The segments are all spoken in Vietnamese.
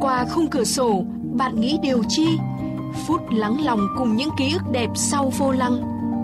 Qua khung cửa sổ, bạn nghĩ điều chi? Phút lắng lòng cùng những ký ức đẹp sau vô lăng.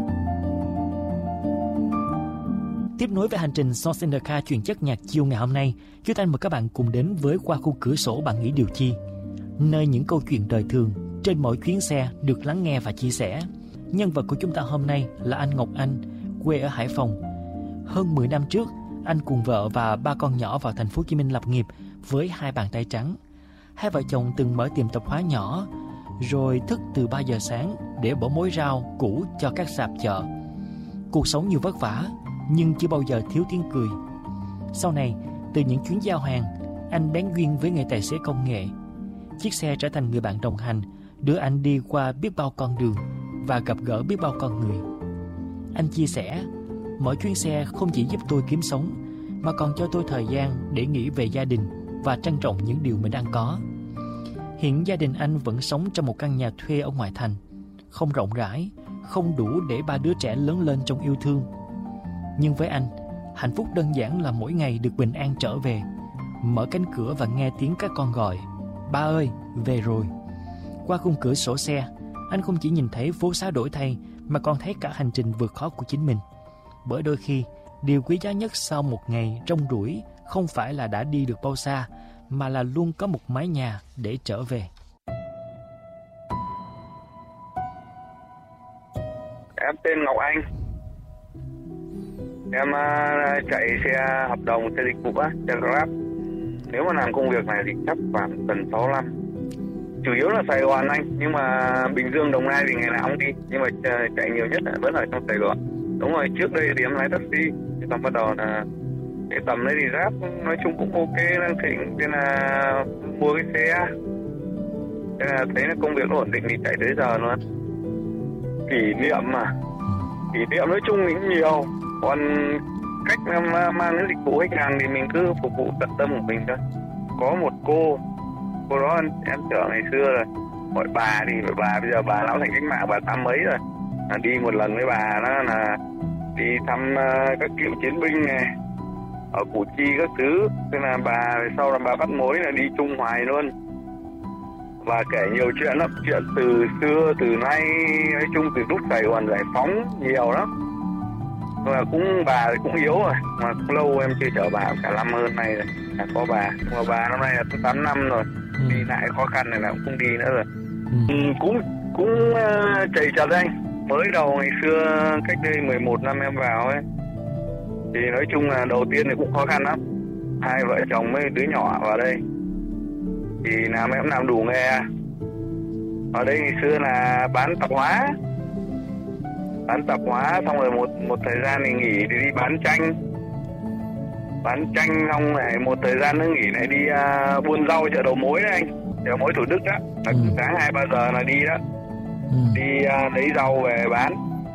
Tiếp nối với hành trình Songs in the Car chuyên chất nhạc chiều ngày hôm nay, Kiều Thanh mời các bạn cùng đến với Qua khung cửa sổ bạn nghĩ điều chi, nơi những câu chuyện đời thường trên mỗi chuyến xe được lắng nghe và chia sẻ. Nhân vật của chúng ta hôm nay là anh Ngọc Anh, quê ở Hải Phòng. Hơn 10 năm trước, anh cùng vợ và 3 con nhỏ vào thành phố Hồ Chí Minh lập nghiệp với 2 bàn tay trắng. Hai vợ chồng từng mở tiệm tạp hóa nhỏ, rồi thức từ 3 giờ sáng để bổ mối rau củ cho các sạp chợ. Cuộc sống nhiều vất vả, nhưng chưa bao giờ thiếu tiếng cười. Sau này, từ những chuyến giao hàng, anh bén duyên với nghề tài xế công nghệ. Chiếc xe trở thành người bạn đồng hành, đưa anh đi qua biết bao con đường và gặp gỡ biết bao con người. Anh chia sẻ, mỗi chuyến xe không chỉ giúp tôi kiếm sống, mà còn cho tôi thời gian để nghĩ về gia đình và trân trọng những điều mình đang có. Hiện gia đình anh vẫn sống trong một căn nhà thuê ở ngoại thành, không rộng rãi, không đủ để 3 đứa trẻ lớn lên trong yêu thương. Nhưng với anh, hạnh phúc đơn giản là mỗi ngày được bình an trở về, mở cánh cửa và nghe tiếng các con gọi, ba ơi, về rồi. Qua khung cửa sổ xe, anh không chỉ nhìn thấy phố xá đổi thay, mà còn thấy cả hành trình vượt khó của chính mình. Bởi đôi khi, điều quý giá nhất sau một ngày rong ruổi không phải là đã đi được bao xa, mà là luôn có một mái nhà để trở về. Em tên Ngọc Anh. Em chạy xe hợp đồng, xe dịch vụ xe Grab. Nếu mà làm công việc này thì chắc khoảng gần 6 năm. Chủ yếu là Sài Gòn anh, nhưng mà Bình Dương, Đồng Nai thì ngày nào cũng đi. Nhưng mà chạy nhiều nhất vẫn ở trong Sài Gòn. Đúng rồi, trước đây thì em lái taxi, xong bắt đầu là cái tầm đấy thì Grab nói chung cũng ok, đang thịnh, thế là mua cái xe. Thế là thấy là công việc nó ổn định thì chạy tới giờ luôn. Kỷ niệm nói chung thì cũng nhiều. Còn cách em mang cái dịch vụ khách hàng thì mình cứ phục vụ tận tâm của mình thôi. Có một cô đó em tưởng ngày xưa rồi, gọi bà thì bà bây giờ bà lão thành cách mạng, bà 80 mấy rồi. Đi một lần với bà đó là đi thăm các cựu chiến binh này ở Củ Chi các thứ. Thế là bà sau là bà bắt mối là đi chung hoài luôn, và kể nhiều chuyện lắm, chuyện từ xưa từ nay, nói chung từ lúc Sài Gòn giải phóng nhiều lắm. Mà cũng bà cũng yếu rồi, mà cũng lâu em chưa chở bà, cả năm hơn này rồi là có bà. Nhưng mà bà năm nay là 8 năm rồi, đi lại khó khăn này là cũng không đi nữa rồi. Cũng chầy chật anh. Mới đầu ngày xưa cách đây 11 năm em vào ấy, thì nói chung là đầu tiên thì cũng khó khăn lắm. 2 vợ chồng với đứa nhỏ vào đây thì làm em làm đủ nghề. Ở đây ngày xưa là bán tạp hóa xong rồi một thời gian thì nghỉ thì đi bán chanh xong lại một thời gian nữa nghỉ lại đi buôn rau chợ đầu mối đấy anh, chợ đầu mối Thủ Đức đó, là sáng 2-3 giờ là đi đó. Đi lấy rau về bán,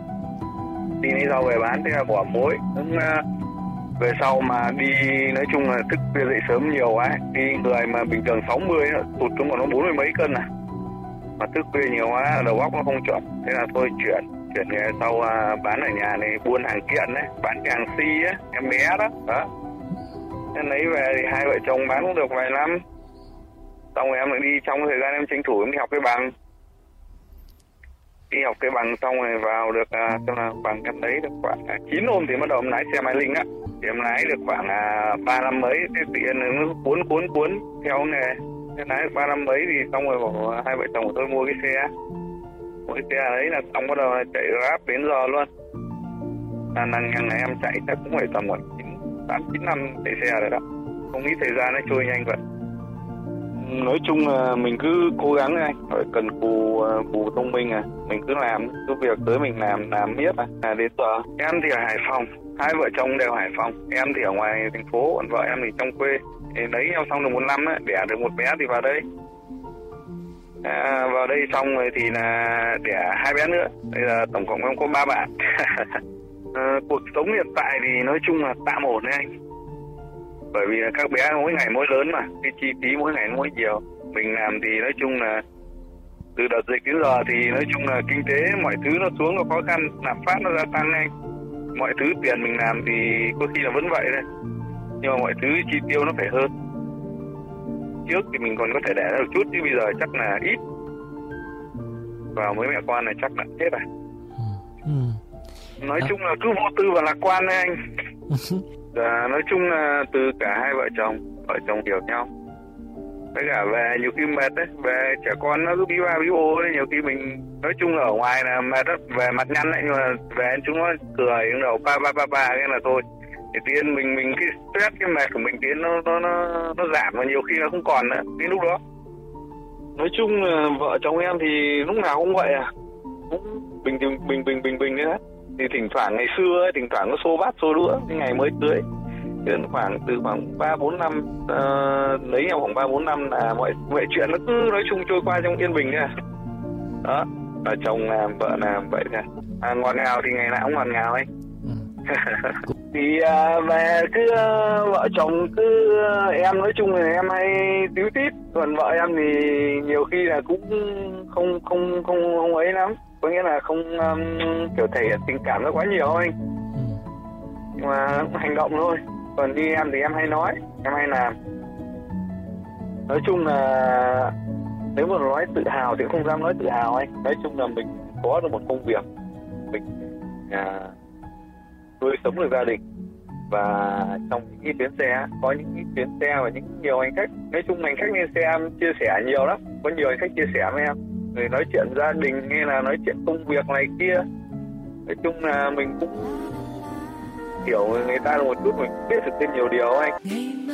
thế là bỏ mối. Về sau mà đi nói chung là thức khuya dậy sớm nhiều quá, đi người mà bình thường 60 tụt xuống còn nó 40 mấy cân mà thức khuya nhiều quá đầu óc nó không chuẩn, thế là thôi chuyển nghề. Sau bán ở nhà này, buôn hàng kiện đấy, bán cái hàng xi á, em bé đó. Em lấy về thì 2 vợ chồng bán cũng được vài năm, xong rồi em lại đi, trong thời gian em tranh thủ em đi học cái bằng. Đi học cái bằng xong rồi vào được tức là bằng em lấy được khoảng 9 hôm thì bắt đầu em lái xe máy linh á. Thì em lái được khoảng 3 năm mấy, thì tự nhiên nó cuốn theo nghề. Em lái được 3 năm mấy thì xong rồi bảo 2 vợ chồng của tôi mua cái xe. Mua cái xe đấy là xong bắt đầu chạy Grab đến giờ luôn. Là hàng ngày em chạy chắc cũng phải tầm 8-9 năm chạy xe rồi đó. Không nghĩ thời gian nó trôi nhanh vậy. Nói chung là mình cứ cố gắng anh, phải cần cù thông minh mình cứ làm cứ việc tới mình làm miết đến giờ. Em thì ở Hải Phòng, 2 vợ chồng đều Hải Phòng, em thì ở ngoài thành phố, còn vợ em thì trong quê. Thì lấy nhau xong được 1 năm đẻ được một bé thì vào đây. Vào đây xong rồi thì là đẻ 2 bé nữa, bây giờ tổng cộng em có 3 bạn. Cuộc sống hiện tại thì nói chung là tạm ổn đấy anh. Bởi vì các bé mỗi ngày mỗi lớn mà, cái chi phí mỗi ngày mỗi nhiều. Mình làm thì nói chung là từ đợt dịch đến giờ thì nói chung là kinh tế mọi thứ nó xuống, nó khó khăn, lạm phát nó gia tăng anh. Mọi thứ tiền mình làm thì có khi là vẫn vậy thôi, nhưng mà mọi thứ chi tiêu nó phải hơn. trước thì mình còn có thể để ra được chút, chứ bây giờ chắc là ít. Vào với mẹ con này chắc là chết rồi. Nói chung là cứ vô tư và lạc quan đấy anh. Nói chung là từ cả hai vợ chồng hiểu nhau. Với cả về nhiều khi mệt đấy, về trẻ con nó cứ bí ba bí bô ấy, nhiều khi mình nói chung là ở ngoài là mệt đó, về mặt nhăn đấy, nhưng mà về chúng nó cười đứng đầu ba cái là thôi. Thì tiên mình cái stress, cái mệt của mình tiên nó giảm, và nhiều khi nó không còn nữa. Đến lúc đó nói chung là vợ chồng em thì lúc nào cũng vậy à, cũng bình đấy đấy. Thì thỉnh thoảng ngày xưa ấy, thỉnh thoảng có xô bát xô đũa cái ngày mới cưới, từ khoảng 3-4 năm lấy nhau khoảng 3-4 năm là mọi chuyện nó cứ nói chung trôi qua trong yên bình nha. Đó, là chồng làm vợ làm vậy thôi. Ngọt ngào thì ngày nào cũng ngọt ngào ấy. Thì về cứ vợ chồng cứ em nói chung là em hay tíu tít, còn vợ em thì nhiều khi là cũng không ấy lắm, có nghĩa là không kiểu thể hiện tình cảm nó quá nhiều anh, nhưng mà cũng hành động thôi. Còn đi em thì em hay nói, em hay làm. Nói chung là nếu mà nói tự hào thì không dám nói tự hào anh. Nói chung là mình có được một công việc, mình nuôi sống được gia đình, và trong những cái chuyến xe có những cái chuyến xe và những nhiều hành khách. Nói chung hành khách lên xe em chia sẻ nhiều lắm, có nhiều hành khách chia sẻ với em, người nói chuyện gia đình hay là nói chuyện công việc này kia. Nói chung là mình cũng hiểu người ta được một chút, mình biết được thêm nhiều điều anh.